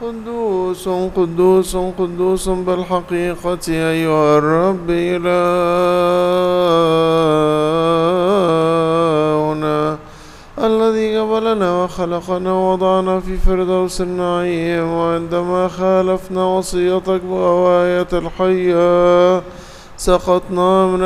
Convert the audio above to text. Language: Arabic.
قدوس قدوس قدوس بالحقيقة أيها الرب إلهنا الذي قبلنا وخلقنا ووضعنا في فردوس النعيم، وعندما خالفنا وصيتك بغواية الحية سقطنا من